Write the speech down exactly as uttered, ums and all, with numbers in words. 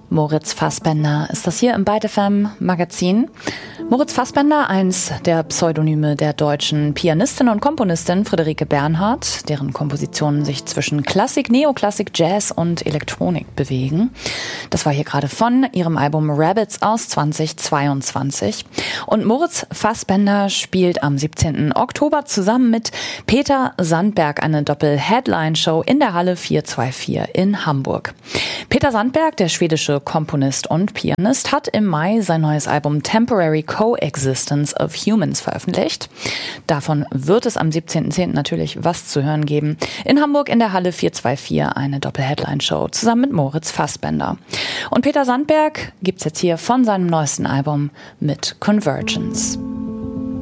Moritz Fassbender ist das hier im Byte F M Magazin. Moritz Fassbender, eins der Pseudonyme der deutschen Pianistin und Komponistin Friederike Bernhard, deren Kompositionen sich zwischen Klassik, Neoklassik, Jazz und Elektronik bewegen. Das war hier gerade von ihrem Album Rabbits aus zweitausendzweiundzwanzig. Und Moritz Fassbender spielt am siebzehnten Oktober zusammen mit Peter Sandberg eine Doppel-Headline-Show in der Halle vierhundertvierundzwanzig in Hamburg. Peter Sandberg, der schwedische Komponist und Pianist, hat im Mai sein neues Album Temporary Coexistence of Humans veröffentlicht. Davon wird es am siebzehnten zehnten natürlich was zu hören geben. In Hamburg in der Halle vierhundertvierundzwanzig eine Doppel-Headline-Show zusammen mit Moritz Fassbender. Und Peter Sandberg gibt's jetzt hier von seinem neuesten Album mit Convergence.